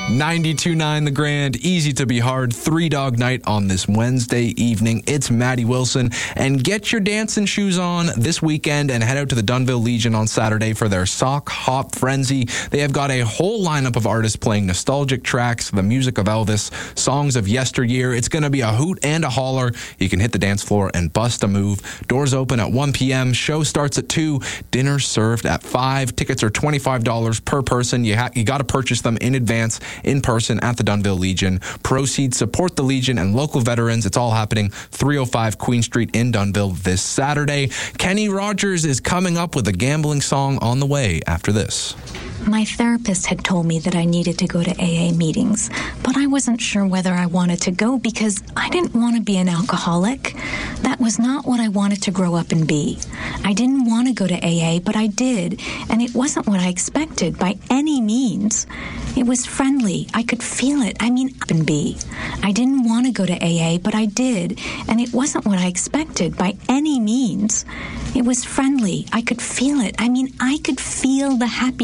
92.9 The Grand, easy to be hard, Three Dog Night on this Wednesday evening. It's Maddie Wilson, and get your dancing shoes on this weekend and head out to the Dunnville Legion on Saturday for their Sock Hop Frenzy. They have got a whole lineup of artists playing nostalgic tracks, the music of Elvis, songs of yesteryear. It's going to be a hoot and a holler. You can hit the dance floor and bust a move. Doors open at 1 p.m. Show starts at 2. Dinner served at 5. Tickets are $25 per person. You got to purchase them in advance, in person at the Dunnville Legion. Proceeds support the Legion and local veterans. It's all happening 305 Queen Street in Dunnville this Saturday. Kenny Rogers is coming up with a gambling song on the way after this. My therapist had told me that I needed to go to AA meetings, but I wasn't sure whether I wanted to go because I didn't want to be an alcoholic. That was not what I wanted to grow up and be. I didn't want to go to AA, but I did, and it wasn't what I expected by any means. It was friendly. I could feel it. I didn't want to go to AA, but I did, and it wasn't what I expected by any means. It was friendly. I could feel it. I could feel the happiness.